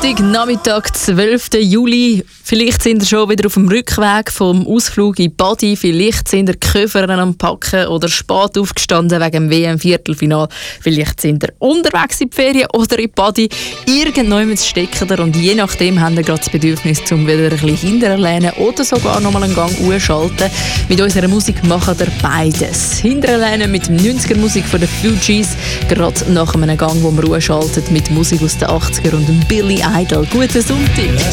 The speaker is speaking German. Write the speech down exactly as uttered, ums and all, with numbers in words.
Sonntag, Nachmittag, zwölften Juli. Vielleicht sind ihr schon wieder auf dem Rückweg vom Ausflug in Badi. Vielleicht sind ihr Koffer am Packen oder spät aufgestanden wegen dem W M-Viertelfinal. Vielleicht sind ihr unterwegs in die Ferien oder in Badi. Irgendjemand steckt ihr und je nachdem habt ihr gerade das Bedürfnis, um wieder ein bisschen hinterlehnen oder sogar nochmal einen Gang umschalten. Mit unserer Musik machen wir beides. Hinterlehnen mit neunziger-Musik von den Fugees, gerade nach einem Gang, wo wir umschalten mit Musik aus den achtziger und dem Billy Idol. Guten Sonntag!